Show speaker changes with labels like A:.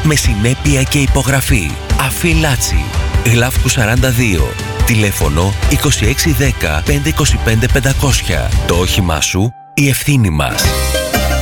A: με συνέπεια και υπογραφή. Αφιλάτσι, Γλαύκου 42, τηλέφωνο 2610 525 500. Το όχημά σου, η ευθύνη μας.